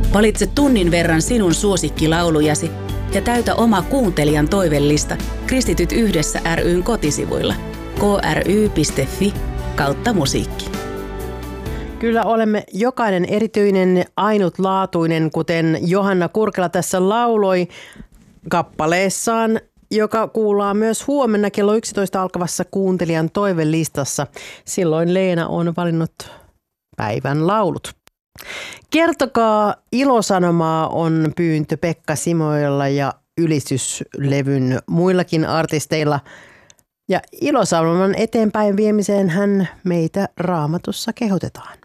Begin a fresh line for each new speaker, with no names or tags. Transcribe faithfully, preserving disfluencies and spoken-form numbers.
Valitse tunnin verran sinun suosikkilaulujasi ja täytä oma kuuntelijan toivellista Kristityt yhdessä ry:n kotisivuilla k r y piste f i kautta musiikki.
Kyllä olemme jokainen erityinen, ainutlaatuinen, kuten Johanna Kurkela tässä lauloi kappaleessaan, joka kuullaan myös huomenna kello yksitoista alkavassa kuuntelijan toivelistassa. Silloin Leena on valinnut päivän laulut. Kertokaa ilosanomaa on pyyntö Pekka Simoilla ja ylistyslevyn muillakin artisteilla. Ja ilosanoman eteenpäin viemiseen hän meitä Raamatussa kehotetaan.